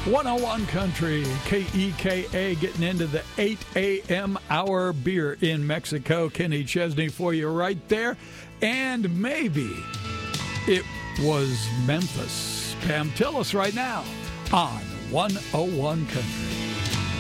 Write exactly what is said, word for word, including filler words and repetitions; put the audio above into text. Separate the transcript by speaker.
Speaker 1: one oh one Country, K E K A, getting into the eight a.m. hour. Beer in Mexico. Kenny Chesney for you right there. And maybe it was Memphis. Pam Tillis right now on one oh one Country.